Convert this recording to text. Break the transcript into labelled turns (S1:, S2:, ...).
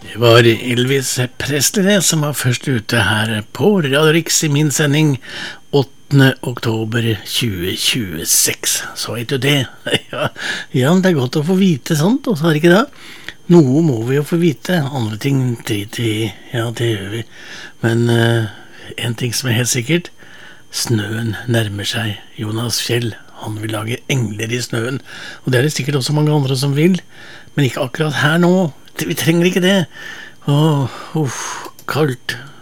S1: Det var Elvis Presley som var først ute her på Radio Rix I min sending 8. oktober 2026. Så vet du det. Ja, det godt å få vite sånt, og så det ikke det. Noe må vi jo få vite, andre ting driter vi I, ja det gjør vi. Men en ting som helt sikkert, snøen nærmer seg. Jonas Fjell, han vil lage engler I snøen, og det det sikkert også mange andre som vil, men ikke akkurat her nå. Vi trenger ikke det. Kaldt.